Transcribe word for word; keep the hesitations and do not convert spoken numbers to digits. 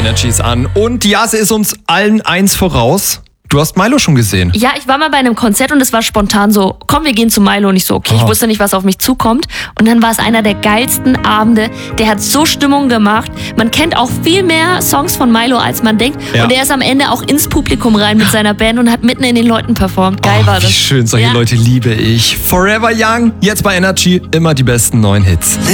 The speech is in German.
Energy ist an. Und die Jase ist uns allen eins voraus. Du hast Milo schon gesehen. Ja, ich war mal bei einem Konzert und es war spontan so, komm, wir gehen zu Milo. Und ich so, okay, Oh. ich wusste nicht, was auf mich zukommt. Und dann war es einer der geilsten Abende. Der hat so Stimmung gemacht. Man kennt auch viel mehr Songs von Milo, als man denkt. Ja. Und er ist am Ende auch ins Publikum rein mit seiner Band und hat mitten in den Leuten performt. Geil Oh, war das. wie schön, solche Ja. Leute liebe ich. Forever Young, jetzt bei Energy, immer die besten neuen Hits.